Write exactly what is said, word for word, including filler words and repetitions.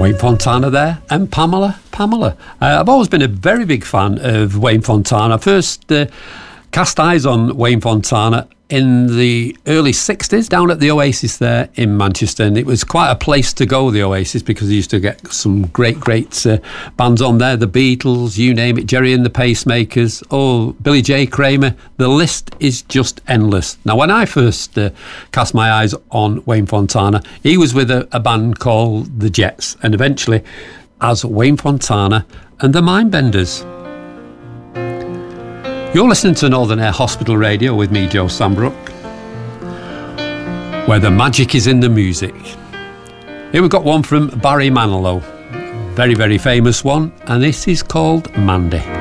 Wayne Fontana there, and Pamela, Pamela. Uh, I've always been a very big fan of Wayne Fontana. I first uh, cast eyes on Wayne Fontana in the early sixties down at the Oasis there in Manchester, and it was quite a place to go, the Oasis, because they used to get some great, great uh, bands on there, the Beatles, you name it, Gerry and the Pacemakers, oh, Billy J. Kramer. The list is just endless. Now, when I first uh, cast my eyes on Wayne Fontana, he was with a, a band called The Jets, and eventually as Wayne Fontana and the Mindbenders. You're listening to Northern Air Hospital Radio with me, Joe Sambrook, where the magic is in the music. Here we've got one from Barry Manilow, very, very famous one, and this is called Mandy.